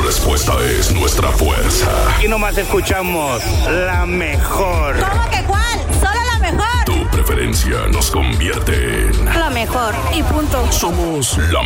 respuesta es nuestra fuerza. Aquí nomás escuchamos la mejor. ¿Cómo que cuál? ¡Solo la mejor! Tu preferencia nos convierte en la mejor. Y punto. Somos la